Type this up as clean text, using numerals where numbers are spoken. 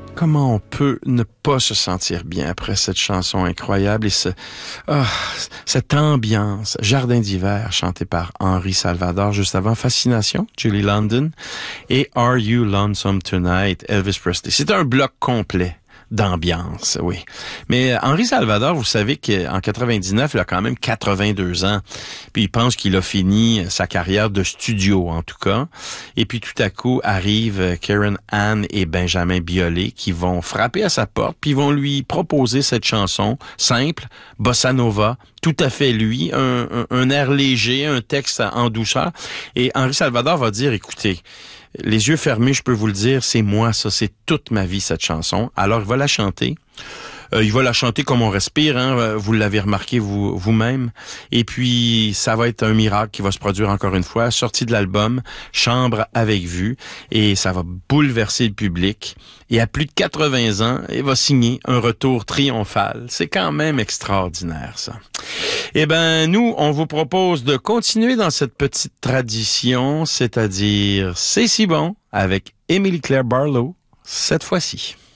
Comment on peut ne pas se sentir bien après cette chanson incroyable et cette ambiance, Jardin d'hiver, chanté par Henri Salvador, juste avant Fascination, Julie London, et Are You Lonesome Tonight, Elvis Presley. C'est un bloc complet d'ambiance, oui. Mais Henri Salvador, vous savez qu'en 99, il a quand même 82 ans. Puis il pense qu'il a fini sa carrière de studio, en tout cas. Et puis tout à coup, arrivent Karen Ann et Benjamin Biolay qui vont frapper à sa porte, puis vont lui proposer cette chanson simple, bossa nova, tout à fait lui, un air léger, un texte en douceur. Et Henri Salvador va dire, écoutez, les yeux fermés, je peux vous le dire, c'est moi, ça, c'est toute ma vie, cette chanson. Alors, il va la chanter. Il va la chanter comme on respire, hein, vous l'avez remarqué vous-même. Et puis, ça va être un miracle qui va se produire encore une fois. Sortie de l'album, Chambre avec vue. Et ça va bouleverser le public. Et à plus de 80 ans, il va signer un retour triomphal. C'est quand même extraordinaire, ça. Eh ben, nous, on vous propose de continuer dans cette petite tradition, c'est-à-dire C'est si bon avec Émilie Claire Barlow, cette fois-ci.